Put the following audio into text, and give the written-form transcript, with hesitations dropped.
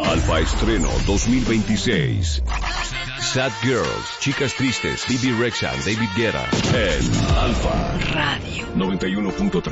Alfa Estreno 2026. Sad Girls, Chicas Tristes, Bibi Rexha, David Guetta en Alfa Radio 91.3.